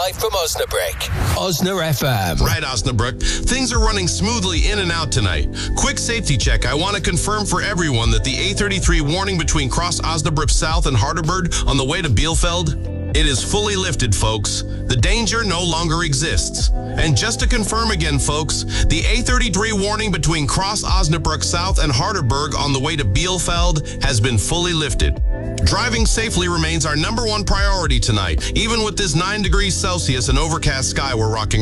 live from Osnabrück. Osna FM. Right, Osnabrück. Things are running smoothly in and out tonight. Quick safety check. I want to confirm for everyone that the A33 warning between Cross Osnabrück South and Harderberg on the way to Bielefeld, it is fully lifted, folks. The danger no longer exists. And just to confirm again, folks, the A33 warning between Cross Osnabrück South and Harderberg on the way to Bielefeld has been fully lifted. Driving safely remains our #1 priority tonight, even with this 9 degrees Celsius and overcast sky we're rocking